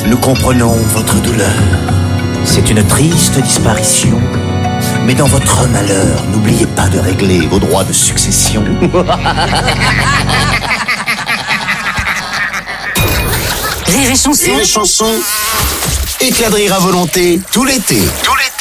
Nous comprenons votre douleur. C'est une triste disparition. Mais dans votre malheur, n'oubliez pas de régler vos droits de succession. Rire et chanson. Éclat de rire à volonté, tout l'été.